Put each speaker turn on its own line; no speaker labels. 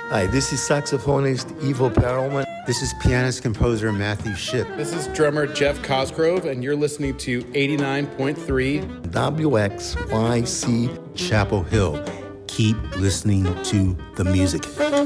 Hi, this is saxophonist Ivo Perelman.
This is pianist-composer Matthew Shipp.
This is drummer Jeff Cosgrove, and you're listening to 89.3
WXYC
Chapel Hill. Keep listening to the music.